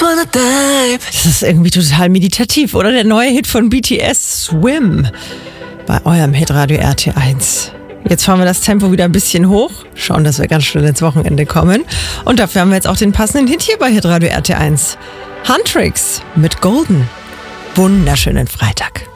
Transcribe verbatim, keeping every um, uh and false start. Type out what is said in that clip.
wanna dive. Das ist irgendwie total meditativ, oder? Der neue Hit von B T S, Swim, bei eurem Hitradio R T eins. Jetzt fahren wir das Tempo wieder ein bisschen hoch, schauen, dass wir ganz schnell ins Wochenende kommen. Und dafür haben wir jetzt auch den passenden Hit hier bei Hitradio R T eins. Huntrix mit Golden. Wunderschönen Freitag.